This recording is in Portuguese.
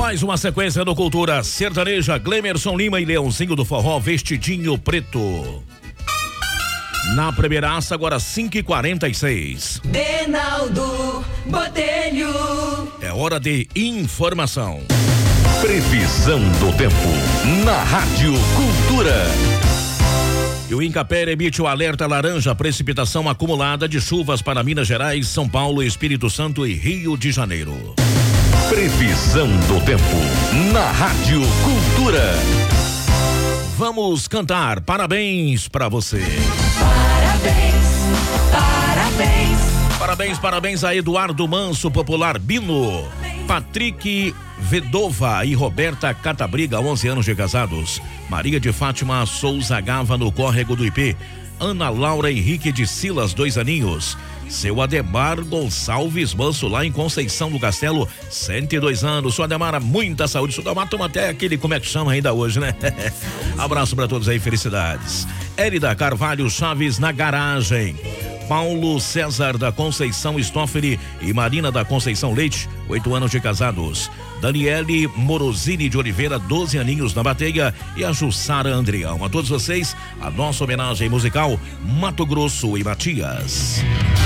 Mais uma sequência do Cultura Sertaneja, Glemerson Lima e Leãozinho do Forró, Vestidinho Preto. Na primeiraça, agora 5h46. Reinaldo Botelho. É hora de informação. Previsão do tempo na Rádio Cultura. E o Incapé emite o alerta laranja, precipitação acumulada de chuvas para Minas Gerais, São Paulo, Espírito Santo e Rio de Janeiro. Previsão do tempo na Rádio Cultura. Vamos cantar parabéns pra você. Parabéns, parabéns. Parabéns a Eduardo Manso, Popular Bino, Patrick Vedova e Roberta Catabriga, 11 anos de casados. Maria de Fátima Souza Gava, no Córrego do IP. Ana Laura Henrique de Silas, 2 aninhos. Seu Ademar Gonçalves Manso, lá em Conceição do Castelo, 102 anos. Seu Ademar, muita saúde. Seu Ademar toma até aquele, como é que chama ainda hoje, né? Abraço pra todos aí, felicidades. Érida Carvalho Chaves, na garagem. Paulo César da Conceição Stoffeli e Marina da Conceição Leite, 8 anos de casados. Daniele Morosini de Oliveira, 12 aninhos na bateia, e a Jussara Andrião. A todos vocês, a nossa homenagem musical, Mato Grosso e Matias.